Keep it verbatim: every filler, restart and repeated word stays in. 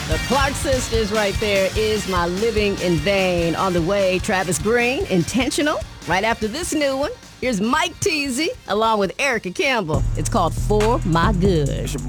The Clark Sisters right there is My Living in Vain. On the way, Travis Green, Intentional. Right after this new one, here's Mike Teasy along with Erica Campbell. It's called For My Good.